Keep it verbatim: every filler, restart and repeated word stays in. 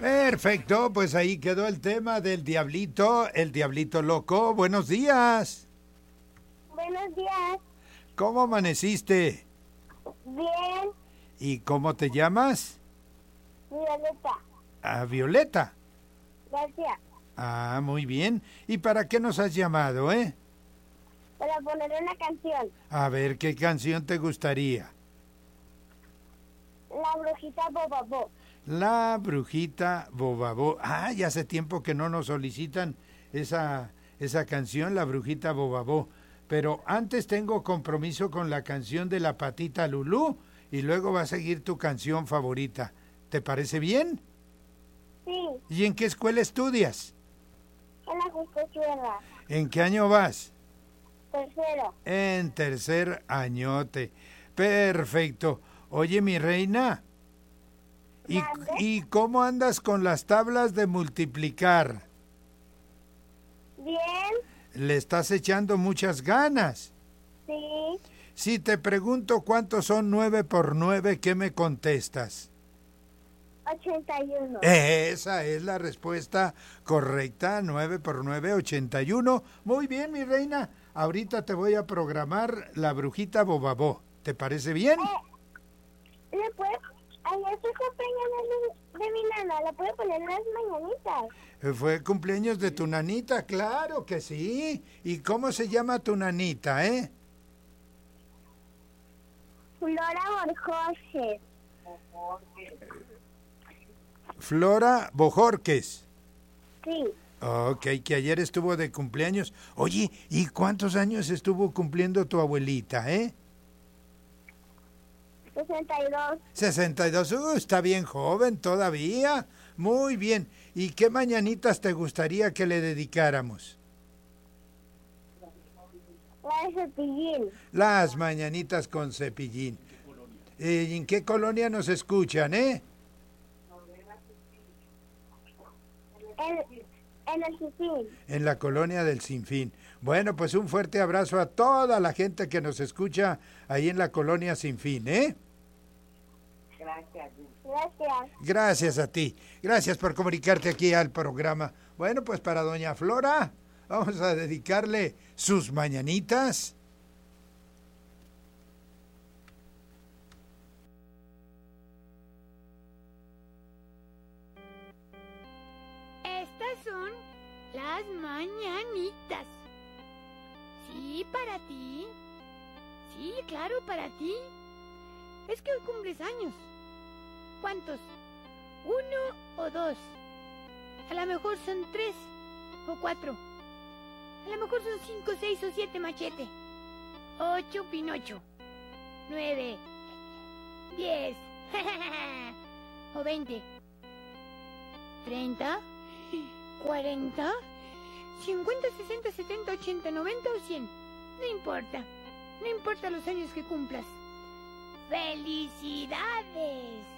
Perfecto, pues ahí quedó el tema del diablito, el diablito loco. Buenos días. Buenos días. ¿Cómo amaneciste? Bien. ¿Y cómo te llamas? Violeta. Ah, Violeta. Gracias. Ah, muy bien. ¿Y para qué nos has llamado, eh? Para poner una canción. A ver, ¿qué canción te gustaría? La brujita Bobabó. La brujita Bobabó. Ah, ya hace tiempo que no nos solicitan esa, esa canción, La brujita Bobabó. Pero antes tengo compromiso con la canción de la patita Lulú y luego va a seguir tu canción favorita. ¿Te parece bien? Sí. ¿Y en qué escuela estudias? En la Justosuela. ¿En qué año vas? Tercero. En tercer añote. Perfecto. Oye, mi reina, ¿y, ¿y cómo andas con las tablas de multiplicar? Bien. ¿Le estás echando muchas ganas? Sí. Si te pregunto cuántos son nueve por nueve, ¿qué me contestas? ochenta y uno. Esa es la respuesta correcta, nueve por nueve, ochenta y uno. Muy bien, mi reina. Ahorita te voy a programar la brujita Bobabó. ¿Te parece bien? Eh, ¿Le puede, ayer fue cumpleaños de mi, de mi nana, ¿le puede poner las mañanitas? Fue cumpleaños de tu nanita, claro que sí. ¿Y cómo se llama tu nanita, eh? Flora Borjorges. Flora Bojorques. Sí. Ok, que ayer estuvo de cumpleaños. Oye, ¿y cuántos años estuvo cumpliendo tu abuelita, eh? sesenta y dos. sesenta y dos, uh, está bien joven todavía. Muy bien. ¿Y qué mañanitas te gustaría que le dedicáramos? La de Cepillín. Las mañanitas con Cepillín. Eh, ¿En qué colonia nos escuchan, eh? En, en el Sinfín. En la colonia del Sinfín. Bueno, pues un fuerte abrazo a toda la gente que nos escucha ahí en la colonia Sinfín, ¿eh? Gracias. Gracias. Gracias a ti. Gracias por comunicarte aquí al programa. Bueno, pues para doña Flora, vamos a dedicarle sus mañanitas. Estas son las mañanitas. Sí, para ti. Sí, claro, para ti. Es que hoy cumples años. ¿Cuántos? ¿Uno o dos? A lo mejor son tres o cuatro. A lo mejor son cinco, seis o siete, Machete. Ocho, Pinocho. Nueve. Diez. O veinte. Treinta. Cuarenta. Cincuenta, sesenta, setenta, ochenta, noventa o cien. No importa. No importa los años que cumplas. ¡Felicidades!